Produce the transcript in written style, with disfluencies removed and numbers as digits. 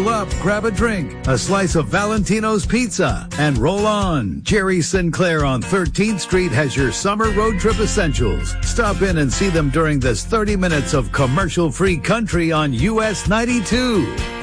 up, grab a drink, a slice of Valentino's pizza, and roll on. Jerry Sinclair on 13th Street has your summer road trip essentials. Stop in and see them during this 30 minutes of commercial-free country on US 92.